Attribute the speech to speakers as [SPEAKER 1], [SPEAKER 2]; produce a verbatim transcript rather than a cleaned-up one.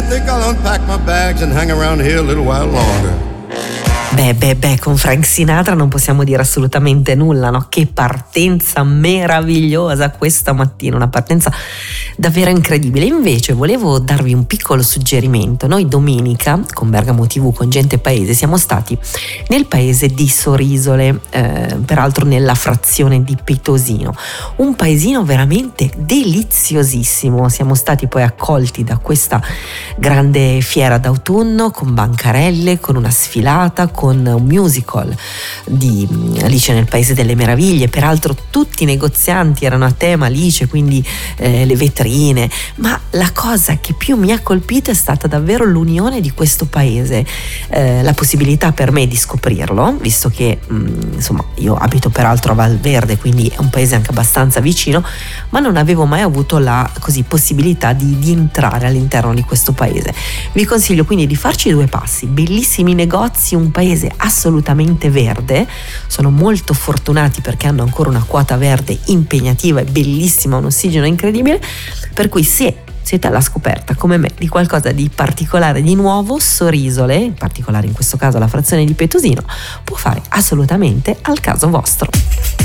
[SPEAKER 1] think I'll unpack my bags and hang around here a little while longer.
[SPEAKER 2] Beh, beh, beh, con Frank Sinatra non possiamo dire assolutamente nulla, no? Che partenza meravigliosa questa mattina, una partenza davvero incredibile. Invece volevo darvi un piccolo suggerimento. Noi domenica, con Bergamo tivù, con Gente Paese, siamo stati nel paese di Sorisole, eh, peraltro nella frazione di Petosino, un paesino veramente deliziosissimo. Siamo stati poi accolti da questa grande fiera d'autunno, con bancarelle, con una sfilata, con un musical di Alice nel Paese delle Meraviglie. Peraltro tutti i negozianti erano a tema Alice, quindi eh, le vetrine, ma la cosa che più mi ha colpito è stata davvero l'unione di questo paese, eh, la possibilità per me di scoprirlo, visto che mh, insomma io abito peraltro a Valverde, quindi è un paese anche abbastanza vicino, ma non avevo mai avuto la così possibilità di, di entrare all'interno di questo paese. Vi consiglio quindi di farci due passi: bellissimi negozi, un paese assolutamente verde, sono molto fortunati perché hanno ancora una quota verde impegnativa e bellissima, un ossigeno incredibile, per cui se siete alla scoperta come me di qualcosa di particolare, di nuovo, Sorisole, in particolare in questo caso la frazione di Petosino, può fare assolutamente al caso vostro.